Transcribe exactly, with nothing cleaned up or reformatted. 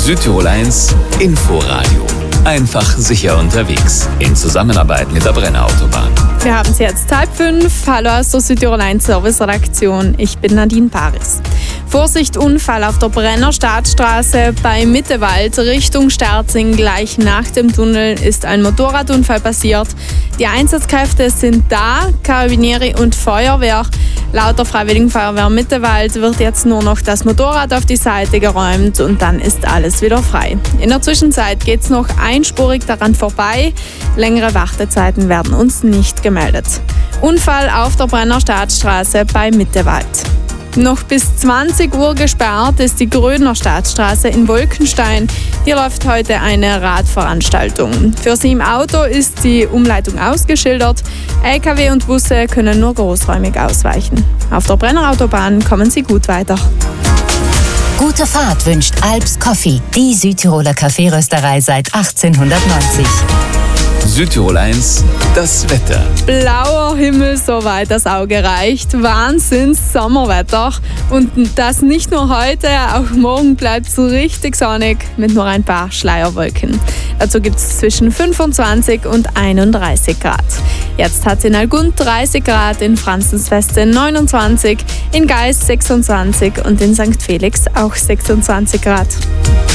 Südtirol eins Inforadio. Einfach sicher unterwegs. In Zusammenarbeit mit der Brenner Autobahn. Wir haben es jetzt halb fünf. Hallo aus der Südtirol eins Service-Redaktion. Ich bin Nadine Paris. Vorsicht, Unfall auf der Brenner Staatsstraße bei Mittewald Richtung Sterzing. Gleich nach dem Tunnel ist ein Motorradunfall passiert. Die Einsatzkräfte sind da, Karabinieri und Feuerwehr. Laut der Freiwilligen Feuerwehr Mittewald wird jetzt nur noch das Motorrad auf die Seite geräumt und dann ist alles wieder frei. In der Zwischenzeit geht es noch einspurig daran vorbei. Längere Wartezeiten werden uns nicht gemeldet. Unfall auf der Brenner Staatsstraße bei Mittewald. Noch bis zwanzig Uhr gesperrt ist die Grödner Staatsstraße in Wolkenstein. Hier läuft heute eine Radveranstaltung. Für Sie im Auto ist die Umleitung ausgeschildert. L K W und Busse können nur großräumig ausweichen. Auf der Brenner Autobahn kommen Sie gut weiter. Gute Fahrt wünscht Alps Coffee, die Südtiroler Kaffeerösterei seit achtzehnhundertneunzig. Südtirol eins, das Wetter. Blauer Himmel, soweit das Auge reicht. Wahnsinns Sommerwetter. Und das nicht nur heute, auch morgen bleibt es richtig sonnig mit nur ein paar Schleierwolken. Dazu gibt es zwischen fünfundzwanzig und einunddreißig Grad. Jetzt hat es in Algund dreißig Grad, in Franzensweste neunundzwanzig, in Geis sechsundzwanzig und in Sankt Felix auch sechsundzwanzig Grad.